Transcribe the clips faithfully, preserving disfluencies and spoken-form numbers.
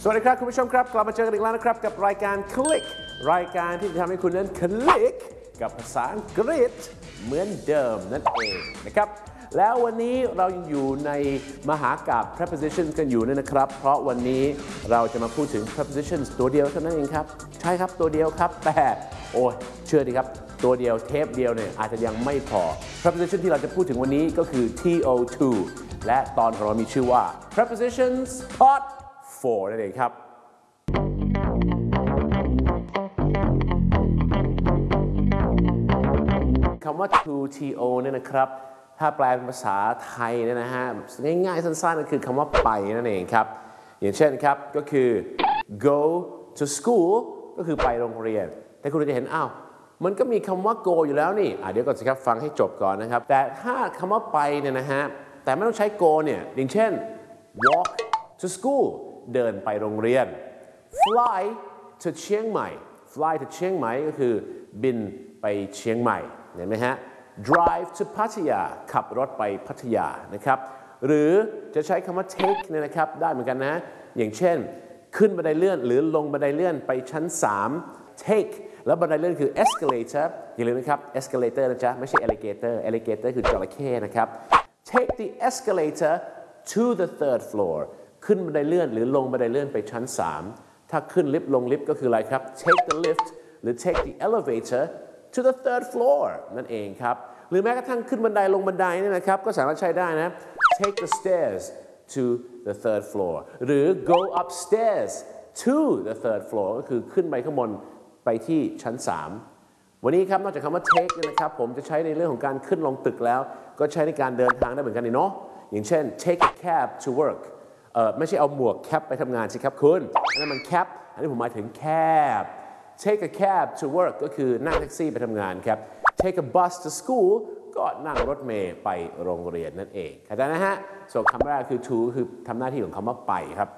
วัสดีครับคุณผู้ชมครับกลับมาเจอกันอีกแล้วนะครับกับรายการคลิกรายการที่จะทำให้คุณนั้นคลิกกับภาษาอังกฤษเหมือนเดิมนั่นเองนะครับแล้ววันนี้เรายังอยู่ในมหากาพย์ prepositions กันอยู่นะครับเพราะวันนี้เราจะมาพูดถึง prepositions ตัวเดียวเท่านั้นเองครับใช่ครับตัวเดียวครับแต่โอ้ยเชื่อดีครับตัวเดียวเทปเดียวเนี่ยอาจจะยังไม่พอ preposition ที่เราจะพูดถึงวันนี้ก็คือ ที โอ ทู และตอนของเรามีชื่อว่า prepositions partโฟร์ นั่นเองครับคำว่า to ที โอ เนี่ยนะครับถ้าแปลเป็นภาษาไทยเนี่ยนะฮะง่ายๆสั้นๆก็คือคำว่าไปนั่นเองครับอย่างเช่นครับก็คือ go to school ก็คือไปโรงเรียนแต่คุณจะเห็นอ้าวมันก็มีคำว่า go อยู่แล้วนี่เดี๋ยวก่อนสิครับฟังให้จบก่อนนะครับแต่ถ้าคำว่าไปเนี่ยนะฮะแต่ไม่ต้องใช้ go เนี่ยอย่างเช่น walk to schoolเดินไปโรงเรียน fly to เชียงใหม่ fly to เชียงใหม่ก็คือบินไปเชียงใหม่เห็นไหมฮะ drive to พัทยาขับรถไปพัทยานะครับหรือจะใช้คำว่า take เนี่ยนะครับได้เหมือนกันนะอย่างเช่นขึ้นบันไดเลื่อนหรือลงบันไดเลื่อนไปชั้นสาม take แล้วบันไดเลื่อนคือ escalator อย่าลืมนะครับ escalator นะจ๊ะไม่ใช่ alligator alligator คือจระเข้นะครับ take the escalator to the third floorขึ้นบันไดเลื่อนหรือลงบันไดเลื่อนไปชั้นสามถ้าขึ้นลิฟต์ลงลิฟต์ก็คืออะไรครับ take the lift หรือ take the elevator to the third floor นั่นเองครับหรือแม้กระทั่งขึ้นบันไดลงบันไดเนี่ยนะครับก็สามารถใช้ได้นะ take the stairs to the third floor หรือ go upstairs to the third floor ก็คือขึ้นไปข้างบนไปที่ชั้นสามวันนี้ครับนอกจากคำว่า take เนี่ยนะครับผมจะใช้ในเรื่องของการขึ้นลงตึกแล้วก็ใช้ในการเดินทางได้เหมือนกันนี่เนาะอย่างเช่น take a cab to workเออไม่ใช่เอาหมวกแคปไปทำงานสิครับคุณอันนั้นมันแคปอันนี้ผมหมายถึงแคบ take a cab to work ก็คือนั่งแท็กซี่ไปทำงานครับ take a bus to school ก็นั่งรถเมล์ไปโรงเรียนนั่นเองเข้าใจนะฮะส่วนคำแรกคือ to คือทำหน้าที่ของคำว่าไปครับ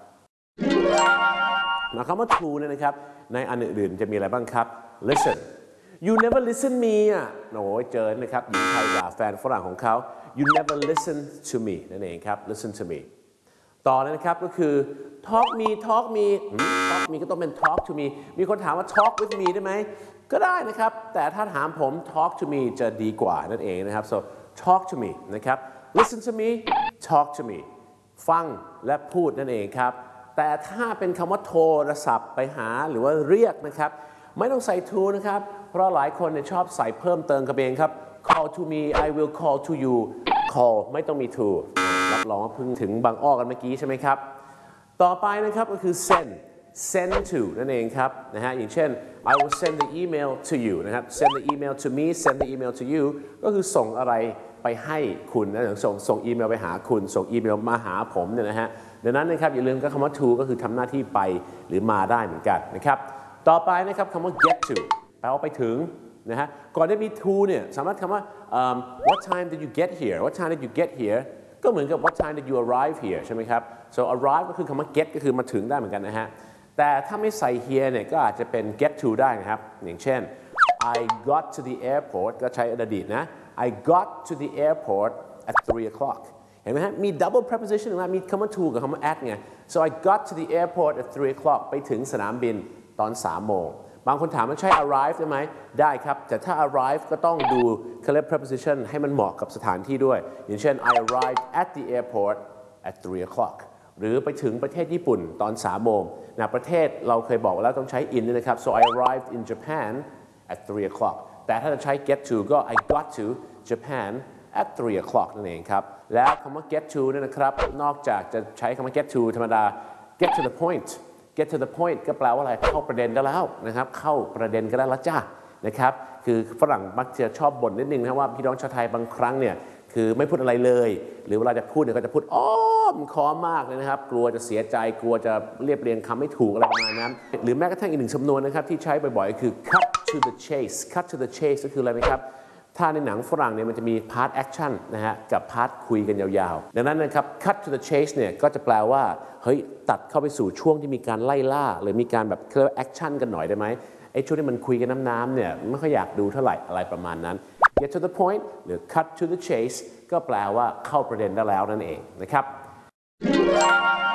มาคำว่า to เนี่ยนะครับในอันอื่นๆจะมีอะไรบ้างครับ listen you never listen me อ่ะโอ้ยเจอนะครับหญิงไทยด่าแฟนฝรั่งของเขา you never listen to me นั่นเองครับ listen to meต่อเลยนะครับก็คือ talk me talk me talk me ก็ต้องเป็น talk to me มีคนถามว่า talk with me ได้ไหมก็ได้นะครับแต่ถ้าถามผม talk to me จะดีกว่านั่นเองนะครับ so talk to me นะครับ listen to me talk to me ฟังและพูดนั่นเองครับแต่ถ้าเป็นคำว่าโทรศัพท์ไปหาหรือว่าเรียกนะครับไม่ต้องใส่ to นะครับเพราะหลายคนเนี่ยชอบใส่เพิ่มเติมกับเองครับ call to me I will call to you call ไม่ต้องมี toรับรองว่าเพิ่งถึงบางอ้อกันเมื่อกี้ใช่ไหมครับต่อไปนะครับก็คือ send send to นั่นเองครับนะฮะอย่างเช่น I will send the email to you นะครับ send the email to me send the email to you ก็คือส่งอะไรไปให้คุณนะส่งส่งอีเมลไปหาคุณส่งอีเมลมาหาผมเนี่ยนะฮะดังนั้นนะครับอย่าลืมก็คำว่า to ก็คือทำหน้าที่ไปหรือมาได้เหมือนกันนะครับต่อไปนะครับคำว่า get to แปลว่าไปถึงนะฮะก่อนจะมี to เนี่ยสามารถคำว่า um, what time did you get here what time did you get hereก็เหมือนกับ what time did you arrive here ใช่ไหมครับ so arrive ก็คือคำว่า get ก็คือมาถึงได้เหมือนกันนะฮะแต่ถ้าไม่ใส่ here เนี่ยก็อาจจะเป็น get to ได้นะครับอย่างเช่น I got to the airport ก็ใช้อดีตนะ I got to the airport at three o'clock เห็นไหมฮะมี double preposition นะมีคำว่า to กับคำว่า at ไง so I got to the airport at three o'clock ไปถึงสนามบินตอนสามโมงบางคนถามว่าใช่ arrive ได้ไหมได้ครับแต่ถ้า arrive ก็ต้องดู correct preposition ให้มันเหมาะกับสถานที่ด้วยอย่างเช่น I arrived at the airport at three o'clock หรือไปถึงประเทศญี่ปุ่นตอนสามโมงนะประเทศเราเคยบอกแล้วต้องใช้ in นะครับ so I arrived in Japan at three o'clock แต่ถ้าจะใช้ get to ก็ I got to Japan at three o'clock นั่นเองครับและคำว่า get to เนี่ยนะครับนอกจากจะใช้คำว่า get to ธรรมดา get to the point get to the point ก็แปลว่าอะไรเข้าประเด็นได้แล้วนะครับเข้าประเด็นก็ได้แล้วจ้านะครับคือฝรั่งมักจะชอบบ่นนิดนึงนะว่าพี่น้องชาวไทยบางครั้งเนี่ยคือไม่พูดอะไรเลยหรือเวลาจะพูดเนี่ยก็จะพูดอ้อมค้อมมากเลยนะครับกลัวจะเสียใจกลัวจะเรียบเรียงคำไม่ถูกอะไรประมาณนั้นหรือแม้กระทั่งอีกหนึ่งสำนวนนะครับที่ใช้บ่อยๆคือ cut to the chase cut to the chase ก็คืออะไรไหมครับถ้าในหนังฝรั่งเนี่ยมันจะมีพาร์ทแอคชั่นนะฮะกับพาร์ทคุยกันยาวๆดังนั้นนะครับ cut to the chase เนี่ยก็จะแปลว่าเฮ้ยตัดเข้าไปสู่ช่วงที่มีการไล่ล่าหรือมีการแบบเรียกว่าแอคชั่นกันหน่อยได้ไหมไอ้ช่วงที่มันคุยกันน้ำๆเนี่ยไม่ค่อยอยากดูเท่าไหร่อะไรประมาณนั้น get to the point หรือ cut to the chase ก็แปลว่าเข้าประเด็นได้แล้วนั่นเองนะครับ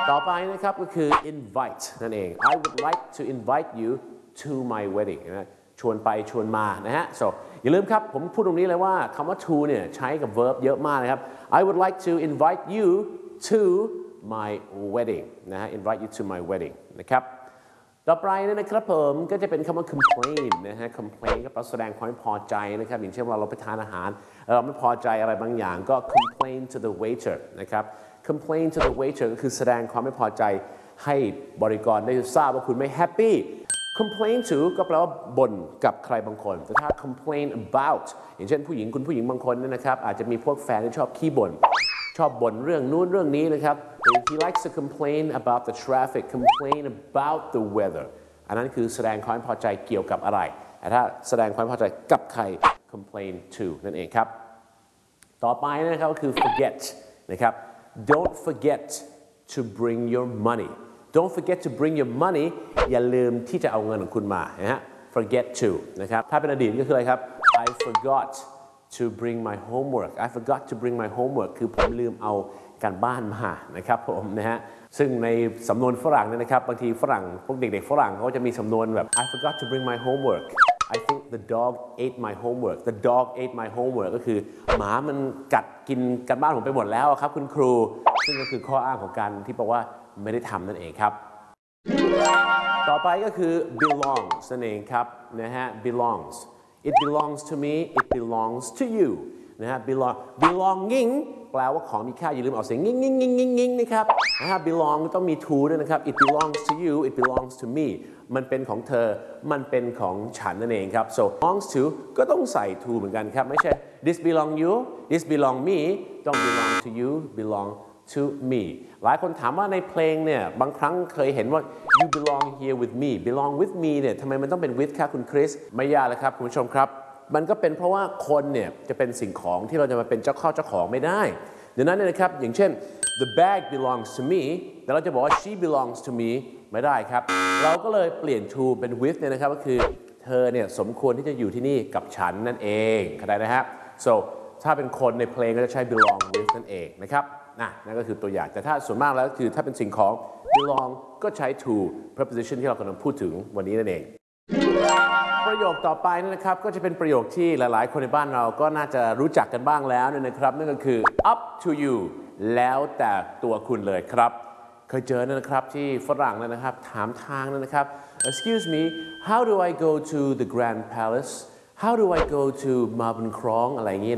ต่อไปนะครับก็คือ invite นั่นเอง I would like to invite you to my wedding นะชวนไปชวนมานะฮะ so อย่าลืมครับผมพูดตรงนี้เลยว่าคำว่า to เนี่ยใช้กับ verb เยอะมากนะครับ I would like to invite you to my wedding นะฮะ invite you to my wedding นะครับต่อไปนะครับผมก็จะเป็นคำว่า complain นะฮะ complain ก็แปลแสดงความไม่พอใจนะครับอย่างเช่นเวลาเราไปทานอาหารเราไม่พอใจอะไรบางอย่างก็ complain to the waiter นะครับ complain to the waiter ก็คือแสดงความไม่พอใจให้บริกรได้ทราบว่าคุณไม่ happy complain to ก็แปลว่าบ่นกับใครบางคนแต่ถ้า complain about อย่างเช่นผู้หญิงคุณผู้หญิงบางคนเนี่ยนะครับอาจจะมีพวกแฟนที่ชอบขี้บ่นชอบบ่นเรื่องนู้นเรื่องนี้นะครับ he likes to complain about the traffic complain about the weather อันนั้นคือแสดงความไม่พอใจเกี่ยวกับอะไรแต่ถ้าแสดงความไม่พอใจกับใคร complain to นั่นเองครับต่อไปนะครับก็คือ forget นะครับ don't forget to bring your money don't forget to bring your money อย่าลืมที่จะเอาเงินของคุณมานะฮะ forget to นะครับถ้าเป็นอดีตก็คืออะไรครับ I forgot to bring my homework I forgot to bring my homework คือผมลืมเอาการบ้านมานะครับผมนะฮะซึ่งในสำนวนฝรั่งเนี่ยนะครับบางทีฝรั่งพวกเด็กๆฝรั่งเขาจะมีสำนวนแบบ I forgot to bring my homework I think the dog ate my homework the dog ate my homework ก็คือหมามันกัดกินการบ้านผมไปหมดแล้วครับคุณครูซึ่งก็คือข้ออ้างของการที่บอกว่าไม่ได้ทำนั่นเองครับต่อไปก็คือ belongs นั่นเองครับนะฮะ belongs it belongs to me it belongs to you นะฮะ belong belonging แปลว่าของมีค่าอย่าลืมออกเสียงงิ่งงิ่งงิ่งงิ่งงิ่งนะครับนะฮะ belong ต้องมี to ด้วยนะครับ it belongs to you it belongs to me มันเป็นของเธอมันเป็นของฉันนั่นเองครับ so belongs to ก็ต้องใส่ to เหมือนกันครับไม่ใช่ this belong you this belong me ต้อง belong to you belong to me หลายคนถามว่าในเพลงเนี่ยบางครั้งเคยเห็นว่า you belong here with me belong with me เนี่ยทำไมมันต้องเป็น with ครับคุณคริสไม่ยากเลยครับคุณผู้ชมครับมันก็เป็นเพราะว่าคนเนี่ยจะเป็นสิ่งของที่เราจะมาเป็นเจ้าข้าเจ้าของไม่ได้ดังนั้นเนี่ยนะครับอย่างเช่น the bag belongs to me แต่เราจะบอกว่า she belongs to me ไม่ได้ครับเราก็เลยเปลี่ยน to เป็น with เนี่ยนะครับก็คือเธอเนี่ยสมควรที่จะอยู่ที่นี่กับฉันนั่นเองเข้าใจนะฮะ so ถ้าเป็นคนในเพลงก็จะใช้ belong with นั่นเองนะครับนะนั่นก็คือตัวอย่างแต่ถ้าส่วนมากแล้วคือถ้าเป็นสิ่งของ belong ก็ใช้ to preposition ที่เรากำลังพูดถึงวันนี้นั่นเองประโยคต่อไปนะครับก็จะเป็นประโยคที่หลายๆคนในบ้านเราก็น่าจะรู้จักกันบ้างแล้วนะครับนั่นก็คือ up to you แล้วแต่ตัวคุณเลยครับเคยเจอนะครับที่ฝรั่งนะครับถามทางนะครับ excuse me how do I go to the Grand Palace how do I go to Marble Krong อะไรอย่างนี้